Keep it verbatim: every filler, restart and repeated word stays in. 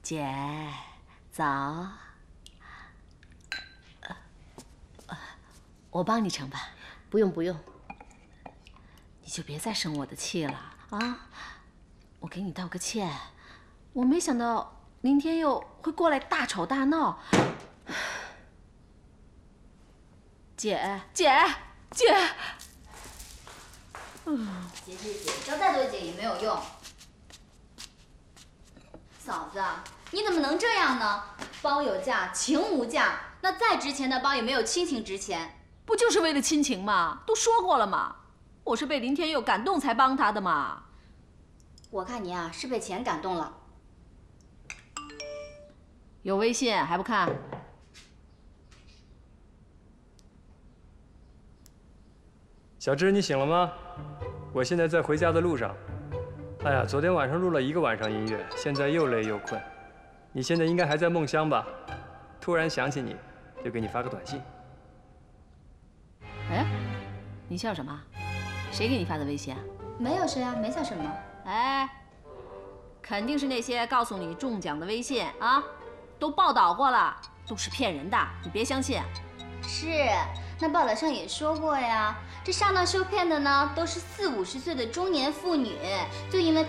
姐，早。我帮你盛吧。 不用不用， 你就别再生我的气了啊！我给你道个歉，我没想到林天佑会过来大吵大闹。姐姐姐， 嗯，姐姐姐，叫再多姐也没有用。嫂子，你怎么能这样呢？包有价，情无价，那再值钱的包也没有亲情值钱。 不就是为了亲情吗？都说过了嘛，我是被林天佑感动才帮他的嘛。 我看你啊，是被钱感动了。 有微信还不看？ 小芝，你醒了吗？我现在在回家的路上。哎呀，昨天晚上录了一个晚上音乐，现在又累又困。你现在应该还在梦乡吧？突然想起你，就给你发个短信。 哎，你笑什么？谁给你发的微信啊？ 没有谁啊，没笑什么。 哎，肯定是那些告诉你中奖的微信啊，都报道过了，都是骗人的，你别相信。 是，那报道上也说过呀，这上当受骗的呢，都是四五十岁的中年妇女，就因为